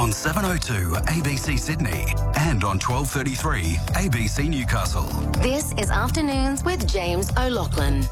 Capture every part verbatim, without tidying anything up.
on seven oh two A B C Sydney and on twelve thirty-three A B C Newcastle. This is Afternoons with James O'Loughlin.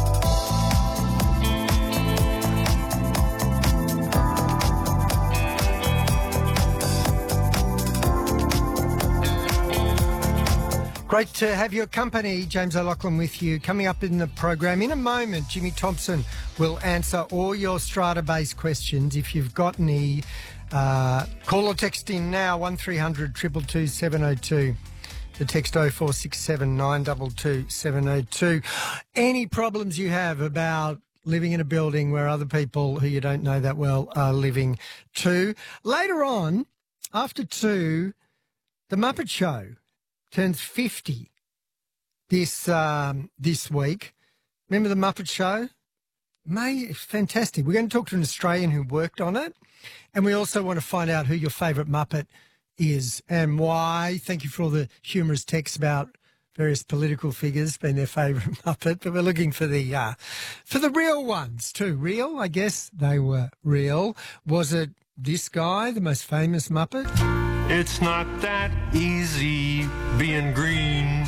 Great to have your company, James O'Loughlin with you. Coming up in the program in a moment, Jimmy Thompson will answer all your strata-based questions. If you've got any, uh, call or text in now, one three hundred two two two seven oh two. The text oh four six seven nine two two seven oh two. Any problems you have about living in a building where other people who you don't know that well are living too. Later on, after two, The Muppet Show turns fifty this um, this week. Remember The Muppet Show? May fantastic. We're going to talk to an Australian who worked on it, and we also want to find out who your favourite Muppet is and why. Thank you for all the humorous texts about various political figures being their favourite Muppet, but we're looking for the uh, for the real ones too. Real, I guess they were real. Was it this guy, the most famous Muppet? It's not that easy being green.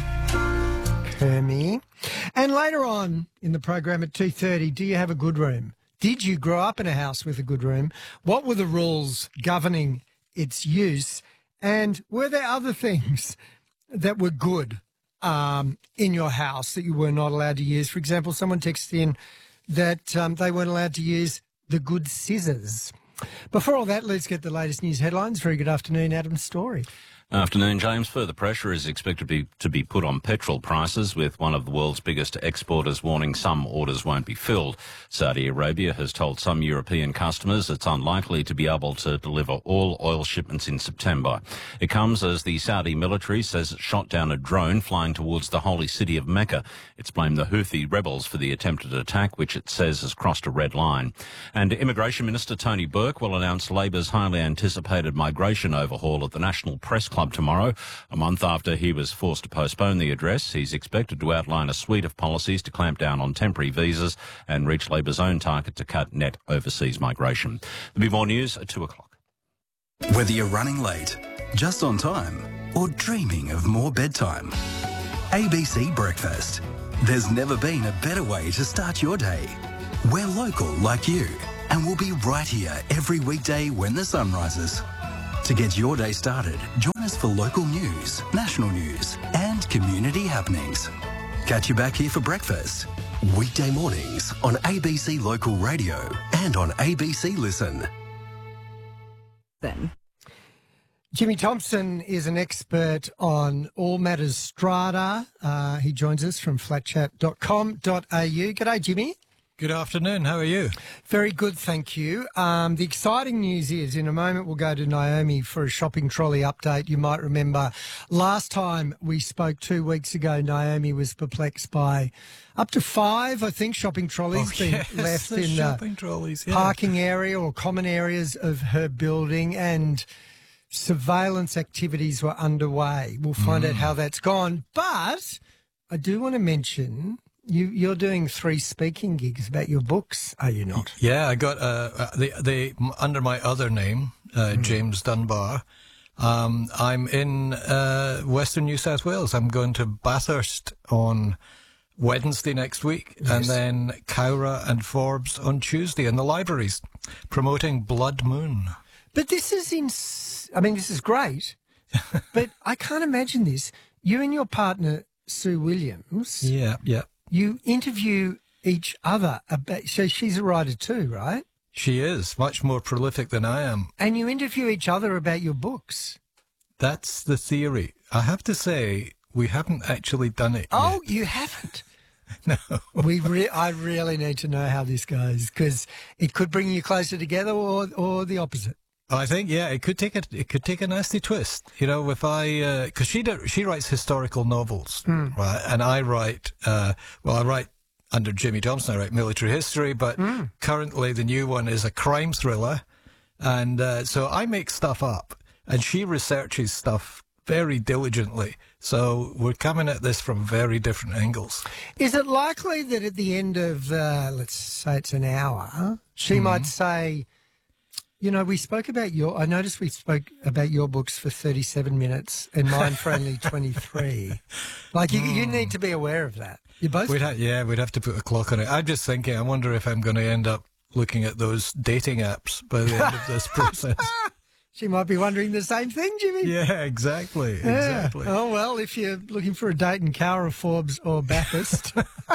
Kermie. And later on in the program at two thirty, do you have a good room? Did you grow up in a house with a good room? What were the rules governing its use? And were there other things that were good um, in your house that you were not allowed to use? For example, someone texted in that um, they weren't allowed to use the good scissors. Before all that, let's get the latest news headlines. Very good afternoon, Adam Story. Afternoon, James. Further pressure is expected to be, to be put on petrol prices, with one of the world's biggest exporters warning some orders won't be filled. Saudi Arabia has told some European customers it's unlikely to be able to deliver all oil shipments in September. It comes as the Saudi military says it shot down a drone flying towards the holy city of Mecca. It's blamed the Houthi rebels for the attempted attack, which it says has crossed a red line. And Immigration Minister Tony Burke will announce Labor's highly anticipated migration overhaul at the National Press Club tomorrow. A month after he was forced to postpone the address, he's expected to outline a suite of policies to clamp down on temporary visas and reach Labor's own target to cut net overseas migration. There'll be more news at two o'clock. Whether you're running late, just on time, or dreaming of more bedtime, A B C Breakfast. There's never been a better way to start your day. We're local like you, and we'll be right here every weekday when the sun rises. To get your day started, join us for local news, national news, and community happenings. Catch you back here for breakfast. Weekday mornings on A B C Local Radio and on A B C Listen. Then. Jimmy Thompson is an expert on all matters strata. Uh, he joins us from flat chat dot com dot a u. G'day, Jimmy. Good afternoon. How are you? Very good, thank you. Um, the exciting news is, in a moment, we'll go to Naomi for a shopping trolley update. You might remember last time we spoke two weeks ago, Naomi was perplexed by up to five, I think, shopping trolleys oh, being yes, left the in shopping the trolleys, yeah. parking area or common areas of her building, and surveillance activities were underway. We'll find mm. out how that's gone. But I do want to mention... You, you're doing three speaking gigs about your books, are you not? Yeah, I got uh, the the under my other name, uh, mm. James Dunbar. Um, I'm in uh, Western New South Wales. I'm going to Bathurst on Wednesday next week, yes. and then Cowra and Forbes on Tuesday in the libraries, promoting Blood Moon. But this is in. I mean, this is great, but I can't imagine this. You and your partner Sue Williams. Yeah, yeah. You interview each other about, so she's a writer too, right? She is, much more prolific than I am. And you interview each other about your books. That's the theory. I have to say, we haven't actually done it Oh, yet. you haven't? No. we re- I really need to know how this goes, because it could bring you closer together or, or the opposite. I think, yeah, it could take a it could take a nasty twist, you know. If I because uh, she do, she writes historical novels, mm. right, and I write uh, well, I write under Jimmy Thompson. I write military history, but mm. currently the new one is a crime thriller, and uh, so I make stuff up, and she researches stuff very diligently. So we're coming at this from very different angles. Is it likely that at the end of uh, let's say it's an hour, she mm. might say, You know, we spoke about your, I noticed we spoke about your books for thirty-seven minutes and mine for only twenty-three. Like, you, you need to be aware of that. You both. We'd ha- yeah, we'd have to put a clock on it. I'm just thinking, I wonder if I'm going to end up looking at those dating apps by the end of this process. She might be wondering the same thing, Jimmy. Yeah, exactly, Yeah. exactly. Oh, well, if you're looking for a date in Cowra, Forbes or Bathurst.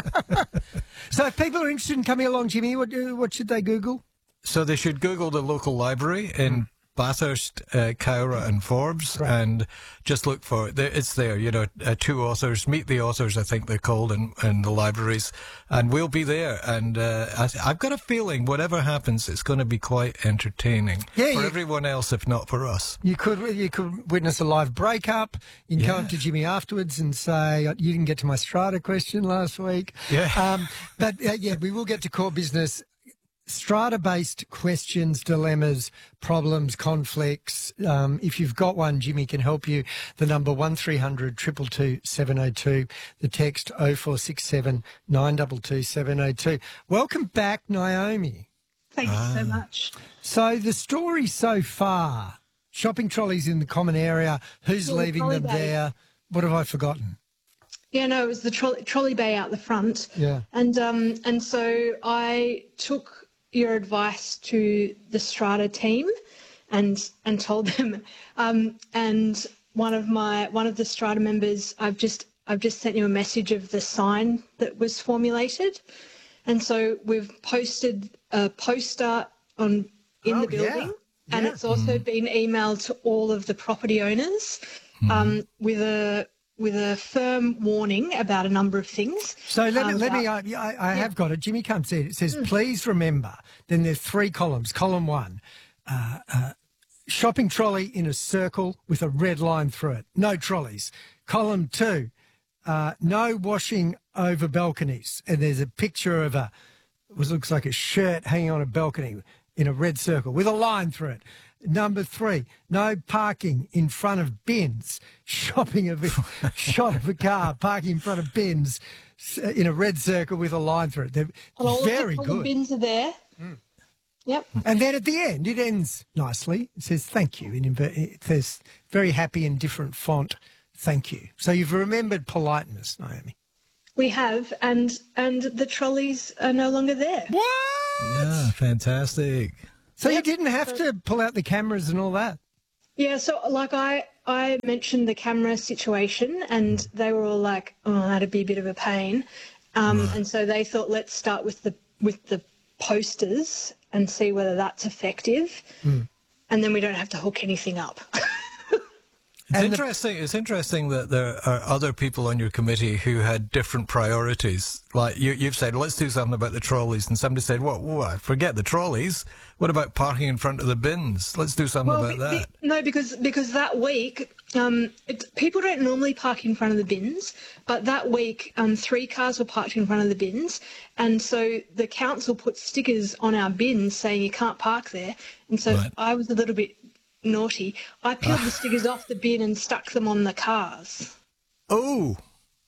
So if people are interested in coming along, Jimmy, what, what should they Google? So they should Google the local library in Bathurst, uh, Cowra and Forbes, Right. and just look for it. There- It's there, you know, uh, two authors, Meet the Authors, I think they're called, in, in the libraries, and we'll be there. And uh, I, I've got a feeling whatever happens, it's going to be quite entertaining Yeah, for you- everyone else, if not for us. You could you could witness a live breakup. You can come up to Jimmy afterwards and say, you didn't get to my strata question last week. Yeah. Um, but, uh, yeah, we will get to core business. Strata-based questions, dilemmas, problems, conflicts. Um, if you've got one, Jimmy can help you. The number one three hundred two two two seven oh two. The text oh four six seven nine two two seven oh two. Welcome back, Naomi. Thank you so much. So the story so far, shopping trolleys in the common area, who's Yeah, leaving trolley them bay. there? What have I forgotten? Yeah, no, it was the trolley, trolley bay out the front. Yeah. And um, and so I took your advice to the Strata team, and and told them. Um, and one of my one of the Strata members, I've just I've just sent you a message of the sign that was formulated, and so we've posted a poster on in Oh, the building, yeah. and Yeah. it's also been emailed to all of the property owners um, with a with a firm warning about a number of things. So let me, Um, let me, about- I, I I have got it. Jimmy can't see it. It says, please remember, then there's three columns. Column one, uh, uh, shopping trolley in a circle with a red line through it. No trolleys. Column two, uh, no washing over balconies. And there's a picture of a, what looks like a shirt hanging on a balcony in a red circle with a line through it. Number three, no parking in front of bins. Shopping of a shot of a car parking in front of bins s- in a red circle with a line through it. They're and all very of the, all good. the bins are there. Yep. And then at the end, it ends nicely. It says thank you. In inver- it says very happy in different font. Thank you. So you've remembered politeness, Naomi. We have, and and the trolleys are no longer there. What? Yeah, fantastic. So you didn't have to pull out the cameras and all that. Yeah, so like I I mentioned the camera situation, and they were all like, "Oh, that'd be a bit of a pain," um, and so they thought, let's start with the with the posters and see whether that's effective, and then we don't have to hook anything up. It's And the- interesting. It's interesting that there are other people on your committee who had different priorities. Like you, you've said, let's do something about the trolleys, and somebody said, "What? What? Forget the trolleys. What about parking in front of the bins? Let's do something about be- that." be- no, because because that week, um, it, people don't normally park in front of the bins, but that week, um, three cars were parked in front of the bins, and so the council put stickers on our bins saying you can't park there, and so Right. I was a little bit naughty. I peeled the stickers off the bin and stuck them on the cars. Oh,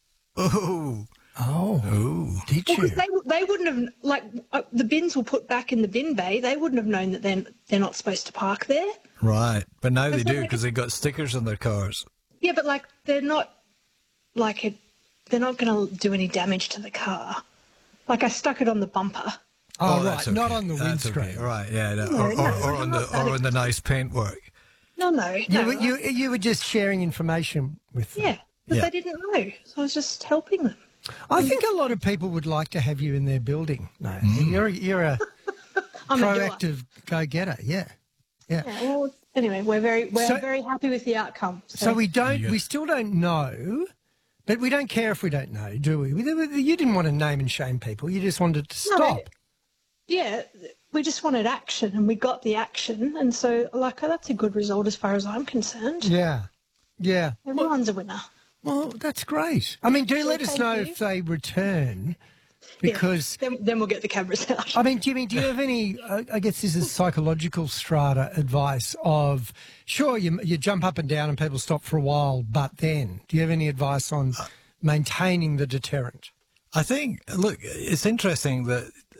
oh, Oh, oh. did Well, you? because they, they wouldn't have, like, uh, the bins were put back in the bin bay. They wouldn't have known that they're, they're not supposed to park there. Right, but now they It's do not like because they got stickers on their cars. Yeah, but, like, they're not, like, it, they're not going to do any damage to the car. Like, I stuck it on the bumper. Oh, that's right, not okay. on the That's windscreen. okay. Right, yeah, no, No, or, no, or, or on the not that or on the nice paintwork. No, no, You, no. were, you, you were just sharing information with them. yeah, but Yeah. they didn't know, so I was just helping them. I think a lot of people would like to have you in their building. No, Mm. you're you're a I'm a doer. proactive go-getter. Yeah, yeah. Yeah, well, anyway, we're very we're So- very happy with the outcome. So, So we don't, Yeah. we still don't know, but we don't care if we don't know, do we? We- You didn't want to name and shame people. You just wanted to No, stop. yeah, we just wanted action, and we got the action, and so like that's a good result as far as I'm concerned. Yeah, yeah. Everyone's a winner. Well, that's great. I mean, do let us thank know you. if they return, because Then, then we'll get the cameras out. I mean, Jimmy, do you have any, uh, I guess this is psychological strata advice of, sure, you, you jump up and down and people stop for a while, but then, do you have any advice on maintaining the deterrent? I think, look, it's interesting that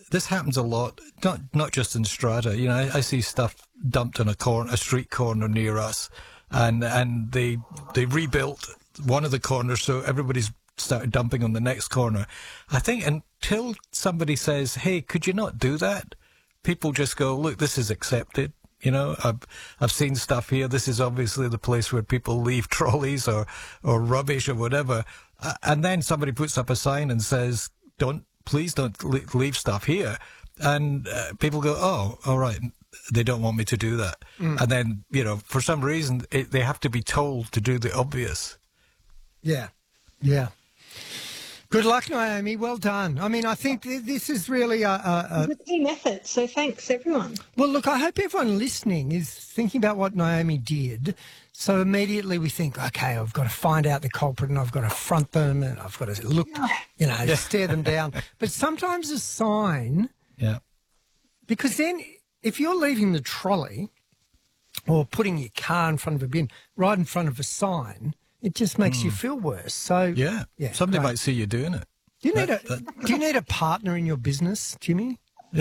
this happens a lot, not not just in strata. You know, I, I see stuff dumped in a corner, a street corner near us, and and they they rebuilt one of the corners, so everybody's started dumping on the next corner. I think until somebody says, "Hey, could you not do that?" people just go, "Look, this is accepted." You know, I've I've seen stuff here. This is obviously the place where people leave trolleys or or rubbish or whatever. Uh, and then somebody puts up a sign and says, "Don't, please don't leave stuff here." And uh, people go, "Oh, all right." They don't want me to do that. Mm. And then, you know, for some reason, it, they have to be told to do the obvious. Yeah, yeah. Good luck, Naomi. Well done. I mean, I think th- this is really a, a, a... a team effort, so thanks, everyone. Well, look, I hope everyone listening is thinking about what Naomi did. So immediately we think, okay, I've got to find out the culprit and I've got to front them and I've got to look, you know, yeah. stare them down. But sometimes a sign, yeah, because then if you're leaving the trolley or putting your car in front of a bin right in front of a sign, it just makes mm. you feel worse. So yeah, yeah somebody great. might see you doing it. Do you need that, a that... Do you need a partner in your business, Jimmy? Yeah.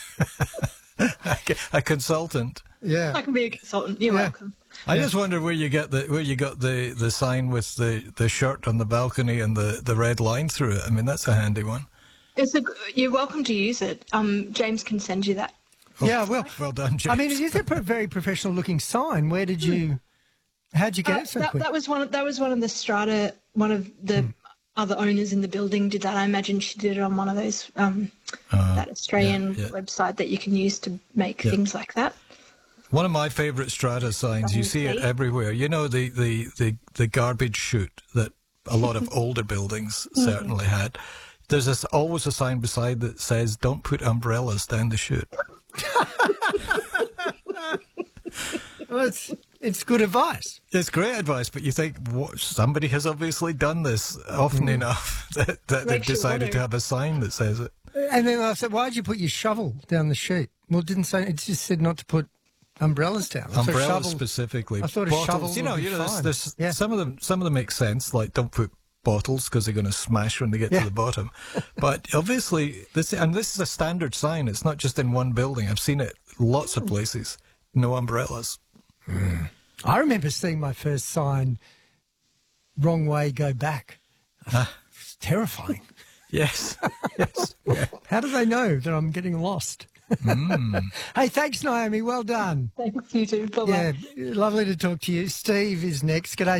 A consultant. Yeah, I can be a consultant. You're yeah. welcome. I yeah. just wonder where you get the where you got the, the sign with the, the shirt on the balcony and the, the red line through it. I mean, that's a handy one. It's a, you're welcome to use it. Um, James can send you that. Oh, yeah, well, well done, James. I mean, it is a very professional looking sign. Where did you? How'd you get uh, it so that, quick? That was one. Of, that was one of the strata. One of the mm. other owners in the building did that. I imagine she did it on one of those um, uh, that Australian yeah, yeah. website that you can use to make yeah. things like that. One of my favourite strata signs. You see it everywhere. You know the the, the, the garbage chute that a lot of older buildings certainly had. There's this, always a sign beside that says, "Don't put umbrellas down the chute." Well, it's it's good advice. It's great advice, but you think what, somebody has obviously done this often mm. enough that, that they've decided to have a sign that says it. And then I said, "Why did you put your shovel down the chute?" Well, it didn't say. It just said not to put umbrellas down. I umbrellas shovel, specifically. I thought a bottles. shovel. You know, would you be know. fine. There's, there's yeah. some of them. Some of them make sense. Like don't put bottles because they're going to smash when they get yeah. to the bottom. But obviously, this and this is a standard sign. It's not just in one building. I've seen it lots of places. No umbrellas. Mm. I remember seeing my first sign, "Wrong way, go back." Ah. It's terrifying. Yes. yes. Yeah. How do they know that I'm getting lost? Mm. Hey, thanks, Naomi. Well done. Thanks, you too. Bye-bye. Yeah, lovely to talk to you. Steve is next. G'day.